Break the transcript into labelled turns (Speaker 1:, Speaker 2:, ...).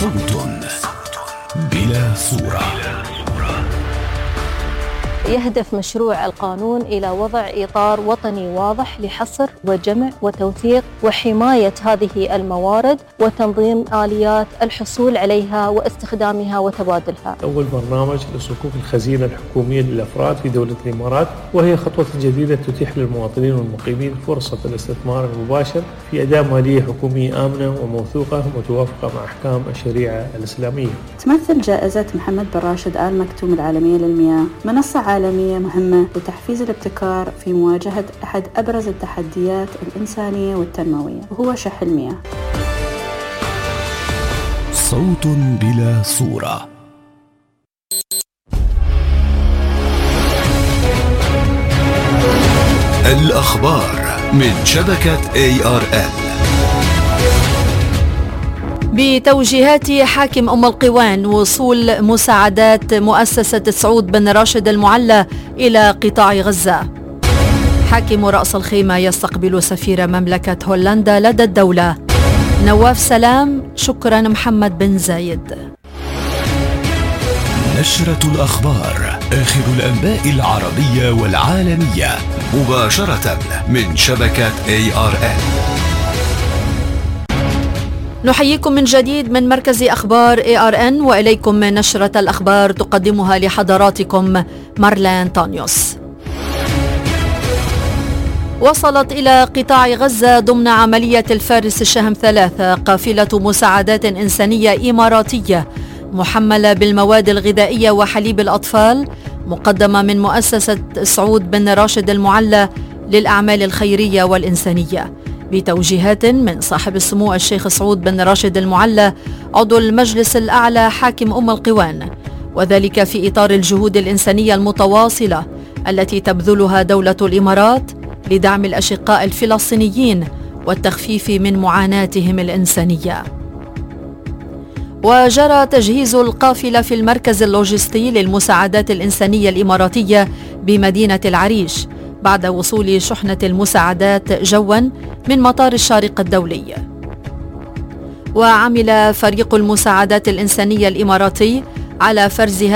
Speaker 1: صوت بلا صورة.
Speaker 2: يهدف مشروع القانون إلى وضع إطار وطني واضح لحصر وجمع وتوثيق وحماية هذه الموارد وتنظيم آليات الحصول عليها واستخدامها وتبادلها.
Speaker 3: أول برنامج لصكوك الخزينة الحكومية للأفراد في دولة الإمارات، وهي خطوة جديدة تتيح للمواطنين والمقيمين فرصة الاستثمار المباشر في أداة مالية حكومية آمنة وموثوقة متوافقة مع أحكام الشريعة الإسلامية.
Speaker 4: تمثل جائزة محمد بن راشد آل مكتوم العالمية للمياه منصة عالمية مهمة لتحفيز الابتكار في مواجهة أحد أبرز التحديات الإنسانية والتنموية، وهو شح المياه.
Speaker 1: صوت بلا صورة. الأخبار من شبكة ARN.
Speaker 5: بتوجيهات حاكم أم القوان وصول مساعدات مؤسسة سعود بن راشد المعلى إلى قطاع غزة. حاكم رأس الخيمة يستقبل سفير مملكة هولندا لدى الدولة. نواف سلام شكرا محمد بن زايد.
Speaker 1: نشرة الأخبار، آخر الأنباء العربية والعالمية مباشرة من شبكة ARN.
Speaker 5: نحييكم من جديد من مركز أخبار ARN، وإليكم نشرة الأخبار تقدمها لحضراتكم مارلين تانيوس. وصلت إلى قطاع غزة ضمن عملية الفارس الشهم 3 قافلة مساعدات إنسانية إماراتية محملة بالمواد الغذائية وحليب الأطفال، مقدمة من مؤسسة سعود بن راشد المعلى للأعمال الخيرية والإنسانية، بتوجيهات من صاحب السمو الشيخ سعود بن راشد المعلى عضو المجلس الأعلى حاكم أم القوان، وذلك في إطار الجهود الإنسانية المتواصلة التي تبذلها دولة الإمارات لدعم الأشقاء الفلسطينيين والتخفيف من معاناتهم الإنسانية. وجرى تجهيز القافلة في المركز اللوجستي للمساعدات الإنسانية الإماراتية بمدينة العريش بعد وصول شحنة المساعدات جوا من مطار الشارقة الدولي. وعمل فريق المساعدات الإنسانية الإماراتي على فرزها